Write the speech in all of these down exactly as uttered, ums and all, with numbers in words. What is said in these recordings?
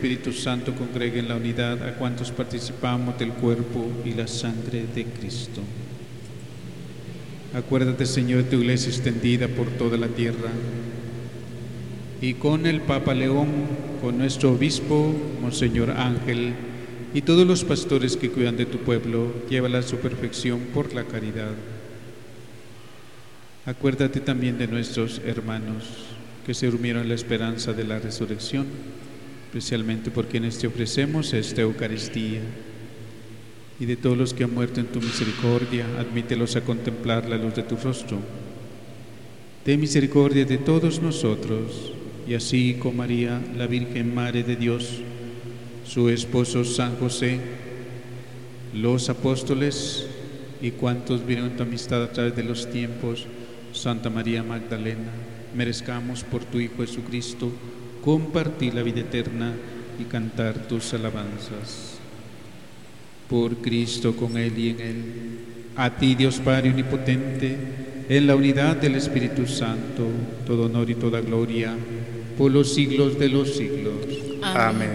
Espíritu Santo congregue en la unidad a cuantos participamos del cuerpo y la sangre de Cristo. Acuérdate, Señor, de tu iglesia extendida por toda la tierra, y con el Papa León, con nuestro obispo, Monseñor Ángel, y todos los pastores que cuidan de tu pueblo, llévala a su perfección por la caridad. Acuérdate también de nuestros hermanos que se durmieron en la esperanza de la resurrección, especialmente por quienes te ofrecemos esta Eucaristía, y de todos los que han muerto en tu misericordia, admítelos a contemplar la luz de tu rostro. Ten misericordia de todos nosotros, y así con María, la Virgen Madre de Dios, su esposo San José, los apóstoles y cuantos vieron tu amistad a través de los tiempos, Santa María Magdalena, merezcamos por tu Hijo Jesucristo compartir la vida eterna y cantar tus alabanzas. Por Cristo, con Él y en Él, a ti, Dios Padre Omnipotente, en la unidad del Espíritu Santo, todo honor y toda gloria, por los siglos de los siglos. Amén.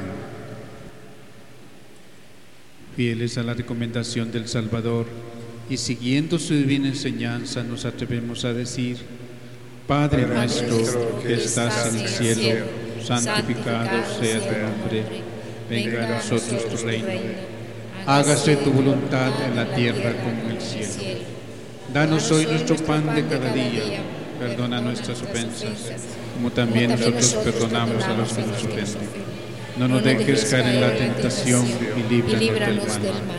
Fieles a la recomendación del Salvador y siguiendo su divina enseñanza, nos atrevemos a decir: Padre nuestro que estás en el cielo, santificado sea tu nombre. Venga a nosotros tu reino. Hágase tu voluntad en la tierra como en el cielo. Danos hoy nuestro pan de cada día. Perdona nuestras ofensas, como también nosotros perdonamos a los que nos ofenden. No nos dejes caer en la tentación y líbranos del mal.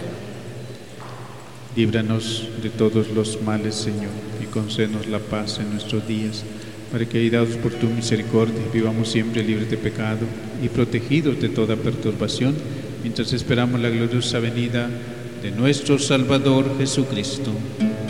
Líbranos de todos los males, Señor, y concédenos la paz en nuestros días, para que, ayudados por tu misericordia, vivamos siempre libres de pecado y protegidos de toda perturbación, mientras esperamos la gloriosa venida de nuestro Salvador Jesucristo.